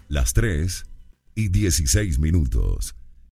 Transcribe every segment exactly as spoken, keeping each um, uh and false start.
Las tres y dieciséis minutos.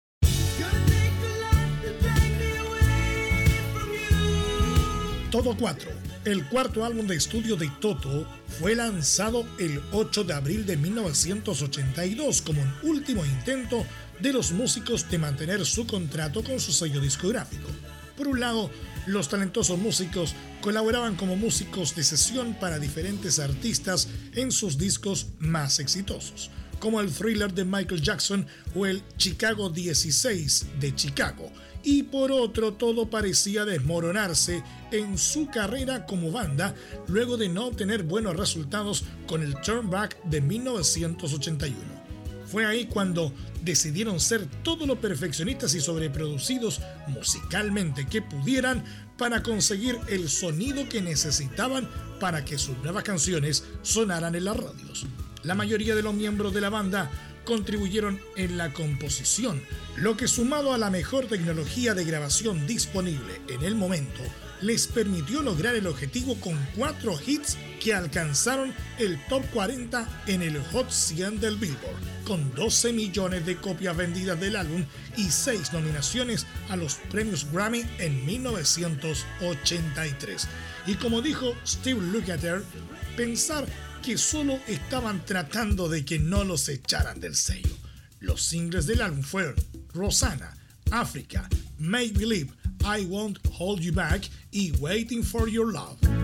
Toto cuatro, el cuarto álbum de estudio de Toto, fue lanzado el ocho de abril de mil novecientos ochenta y dos como un último intento de los músicos de mantener su contrato con su sello discográfico. Por un lado, los talentosos músicos colaboraban como músicos de sesión para diferentes artistas en sus discos más exitosos, como el Thriller de Michael Jackson o el Chicago dieciséis de Chicago. Y por otro, todo parecía desmoronarse en su carrera como banda luego de no obtener buenos resultados con el Turn Back de mil novecientos ochenta y uno. Fue ahí cuando decidieron ser todo lo perfeccionistas y sobreproducidos musicalmente que pudieran para conseguir el sonido que necesitaban para que sus nuevas canciones sonaran en las radios. La mayoría de los miembros de la banda contribuyeron en la composición, lo que sumado a la mejor tecnología de grabación disponible en el momento, les permitió lograr el objetivo con cuatro hits que alcanzaron el top cuarenta en el Hot cien del Billboard, con doce millones de copias vendidas del álbum y seis nominaciones a los premios Grammy en mil novecientos ochenta y tres. Y como dijo Steve Lukather, pensar que solo estaban tratando de que no los echaran del sello. Los singles del álbum fueron Rosanna, Africa, Make Believe, I Won't Hold You Back y Waiting for Your Love.